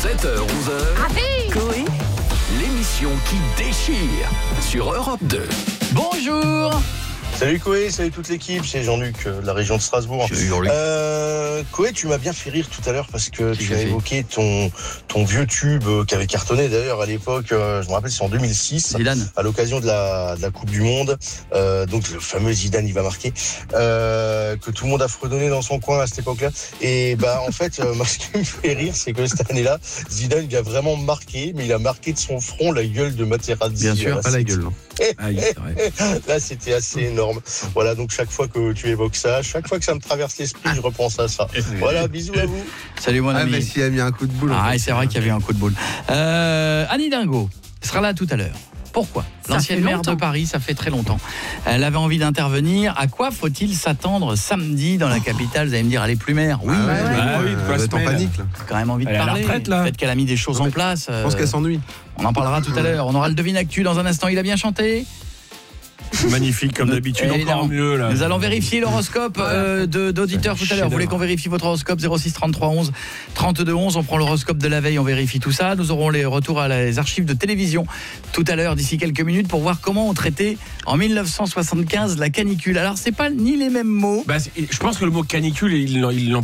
7h-11h, Coé, l'émission qui déchire sur Europe 2. Bonjour. Salut Coé, salut toute l'équipe, c'est Jean-Luc de la région de Strasbourg. Salut Jean-Luc. Coé, tu m'as bien fait rire tout à l'heure parce que Qu'est-ce tu que as j'ai fait évoqué ton vieux tube qui avait cartonné d'ailleurs à l'époque, je me rappelle c'est en 2006, Zidane. à l'occasion de la Coupe du Monde, donc le fameux Zidane il va marquer, que tout le monde a fredonné dans son coin à cette époque-là. Et bah en fait, moi, ce qui me fait rire, c'est que cette année-là, Zidane il a vraiment marqué, mais il a marqué de son front la gueule de Materazzi. Bien sûr, Là, pas la c'était- gueule, non. Aïe, c'est vrai. Là, c'était assez énorme. Voilà, donc chaque fois que tu évoques ça, chaque fois que ça me traverse l'esprit, je repense à ça. Voilà, bisous à vous. Salut mon ami. mais s'il a mis un coup de boule. Ah, et c'est vrai qu'il y avait un coup de boule. Annie Dingo sera là tout à l'heure. Pourquoi ? Ça L'ancienne fait maire longtemps. de Paris, ça fait très longtemps. Elle avait envie d'intervenir. À quoi faut-il s'attendre samedi dans la capitale ? Vous allez me dire, elle est plus maire. Oui, Ah ouais, Ah oui, de quoi se en mêle. panique, là. j'ai quand même envie de Elle est à la parler. retraite, là. Peut-être qu'elle a mis des choses en place. Je pense qu'elle s'ennuie. On en parlera tout à l'heure. On aura le Devine Actu dans un instant. Il a bien chanté. Magnifique, comme d'habitude, Évidemment. encore mieux là. Nous allons vérifier l'horoscope d'auditeurs tout à l'heure. Vous voulez qu'on vérifie votre horoscope 06 33 11 32 11. On prend l'horoscope de la veille, on vérifie tout ça. Nous aurons les retours à les archives de télévision tout à l'heure d'ici quelques minutes pour voir comment on traitait en 1975 la canicule. Alors c'est pas ni les mêmes mots. Bah, je pense que le mot canicule, il